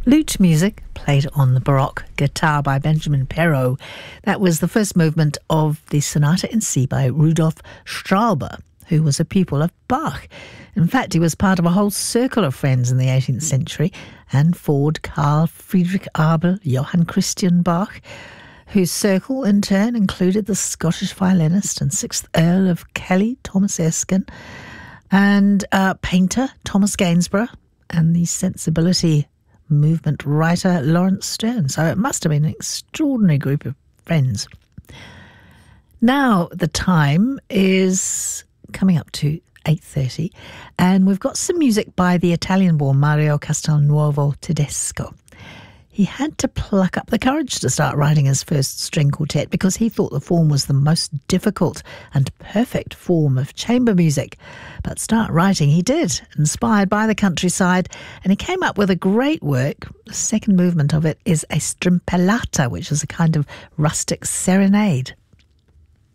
Lute music played on the Baroque guitar by Benjamin Perrault. That was the first movement of the Sonata in C by Rudolf Strauber, who was a pupil of Bach. In fact, he was part of a whole circle of friends in the 18th century: Anne Ford, Carl Friedrich Abel, Johann Christian Bach, whose circle in turn included the Scottish violinist and 6th Earl of Kelly, Thomas Erskine, and painter Thomas Gainsborough, and the sensibility movement writer Lawrence Stern. So it must have been an extraordinary group of friends. Now the time is coming up to 8:30, and we've got some music by the Italian-born Mario Castelnuovo Tedesco. He had to pluck up the courage to start writing his first string quartet because he thought the form was the most difficult and perfect form of chamber music. But start writing he did, inspired by the countryside, and he came up with a great work. The second movement of it is a strimpellata, which is a kind of rustic serenade.